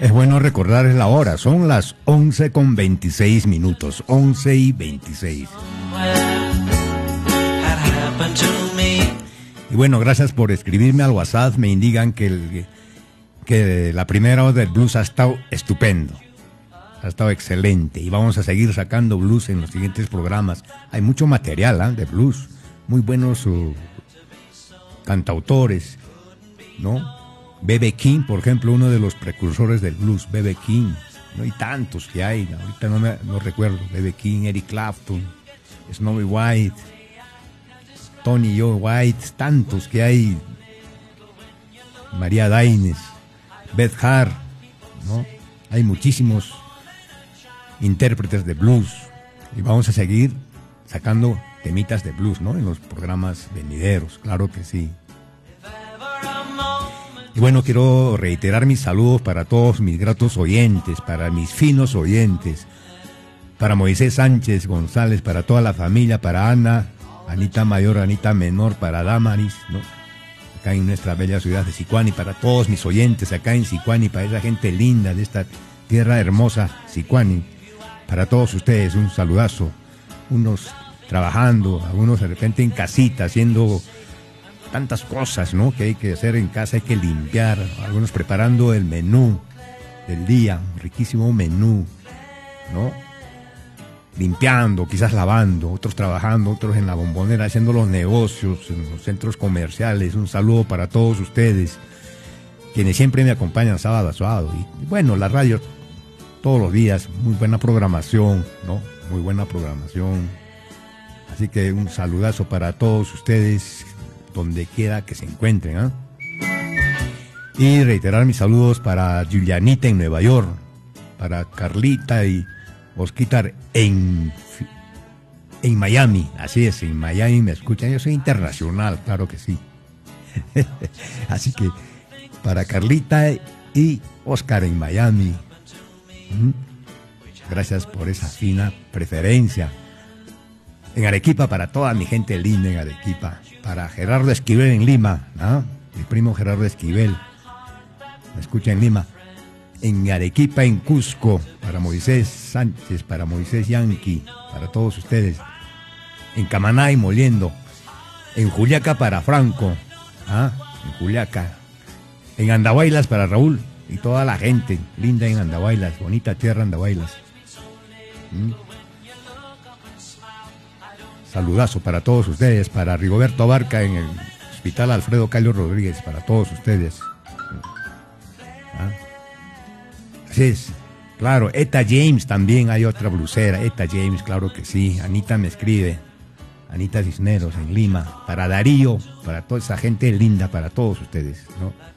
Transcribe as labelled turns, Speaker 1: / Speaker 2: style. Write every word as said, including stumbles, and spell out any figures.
Speaker 1: Es bueno recordarles la hora, son las once con veintiséis minutos, once y veintiséis. Y bueno, gracias por escribirme al WhatsApp, me indican que, el, que la primera hora del blues ha estado estupendo, ha estado excelente y vamos a seguir sacando blues en los siguientes programas. Hay mucho material ¿eh? de blues, muy buenos uh, cantautores, ¿no? B B King, por ejemplo, uno de los precursores del blues, B B King. No hay tantos que hay, ahorita no, me, no recuerdo. B B King, Eric Clapton, Snowy White, Tony Joe White, tantos que hay. María Daines, Beth Hart, ¿no? Hay muchísimos intérpretes de blues y vamos a seguir sacando temitas de blues, ¿no? En los programas venideros, claro que sí. Y bueno, quiero reiterar mis saludos para todos mis gratos oyentes, para mis finos oyentes, para Moisés Sánchez González, para toda la familia, para Ana, Anita Mayor, Anita Menor, para Damaris, ¿no? Acá en nuestra bella ciudad de Sicuani, para todos mis oyentes acá en Sicuani, para esa gente linda de esta tierra hermosa, Sicuani, para todos ustedes un saludazo, unos trabajando, algunos de repente en casita, haciendo tantas cosas, ¿no? Que hay que hacer en casa, hay que limpiar, algunos preparando el menú del día, un riquísimo menú, ¿no? Limpiando, quizás lavando, otros trabajando, otros en la bombonera, haciendo los negocios, en los centros comerciales. Un saludo para todos ustedes, quienes siempre me acompañan sábado a sábado. Y bueno, la radio todos los días, muy buena programación, ¿no? Muy buena programación. Así que un saludazo para todos ustedes, donde quiera que se encuentren, ¿eh? Y reiterar mis saludos para Julianita en Nueva York, para Carlita y Osquitar en, en Miami. Así es, en Miami me escuchan. Yo soy internacional, claro que sí. Así que para Carlita y Oscar en Miami, ¿Mm? gracias por esa fina preferencia. En Arequipa, para toda mi gente linda en Arequipa. Para Gerardo Esquivel en Lima, ¿no? Mi primo Gerardo Esquivel me escucha en Lima. En Arequipa, en Cusco, para Moisés Sánchez, para Moisés Yanqui, para todos ustedes. En Camaná y Moliendo. En Juliaca para Franco, ¿ah? En Juliaca. En Andahuaylas para Raúl y toda la gente linda en Andahuaylas, bonita tierra Andahuaylas. ¿Mm? Saludazo para todos ustedes, para Rigoberto Abarca en el Hospital Alfredo Cayo Rodríguez, para todos ustedes. ¿Ah? Así es, claro, Eta James también, hay otra blusera, Eta James, claro que sí. Anita me escribe, Anita Cisneros en Lima, para Darío, para toda esa gente linda, para todos ustedes, ¿no?